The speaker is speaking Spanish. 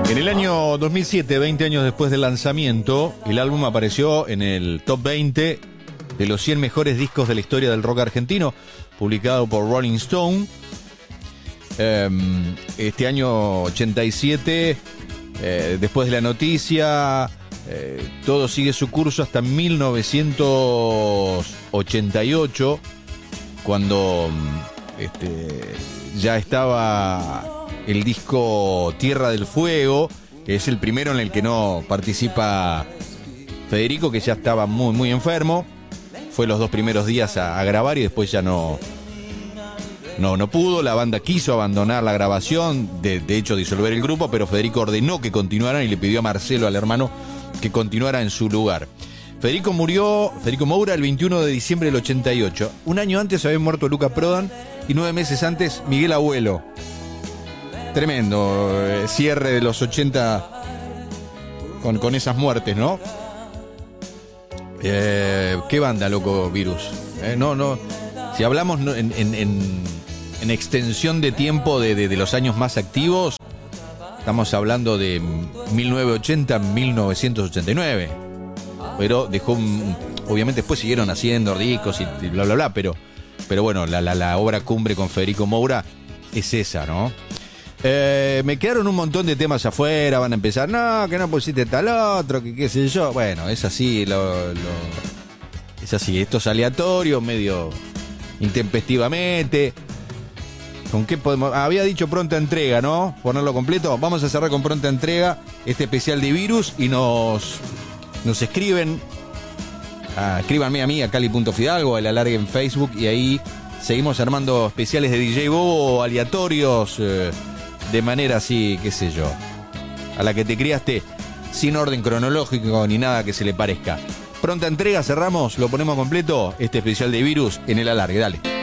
En el año 2007, 20 años después del lanzamiento, el álbum apareció en el top 20 de los 100 mejores discos de la historia del rock argentino, publicado por Rolling Stone. Este año 87, después de la noticia, todo sigue su curso hasta 1988, cuando ya estaba el disco Tierra del Fuego, que es el primero en el que no participa Federico, que ya estaba muy, muy enfermo. Fue los 2 primeros días a grabar y después ya no pudo. La banda quiso abandonar la grabación, de hecho disolver el grupo, pero Federico ordenó que continuaran y le pidió a Marcelo, al hermano, que continuara en su lugar. Federico Moura, el 21 de diciembre del 88. Un año antes había muerto Luca Prodan y 9 meses antes Miguel Abuelo. Tremendo cierre de los 80 con esas muertes, ¿no? ¿Qué banda, loco, Virus? No. Si hablamos en extensión de tiempo de los años más activos, estamos hablando de 1980-1989. Pero dejó obviamente después siguieron haciendo discos y bla, bla, bla, pero bueno, la obra cumbre con Federico Moura es esa, ¿no? Me quedaron un montón de temas afuera, van a empezar, no, que no pusiste tal otro, que qué sé yo. Bueno, es así, es así, esto es aleatorio, medio intempestivamente. ¿Con qué podemos? Había dicho pronta entrega, ¿no? Ponerlo completo. Vamos a cerrar con pronta entrega este especial de Virus y nos escriben. Escríbanme a mí, a Cali.Fidalgo, a la larga en Facebook, y ahí seguimos armando especiales de DJ Bobo, aleatorios, de manera así, qué sé yo, a la que te criaste, sin orden cronológico ni nada que se le parezca. Pronta entrega, cerramos, lo ponemos completo, este especial de Virus en el alargue, dale.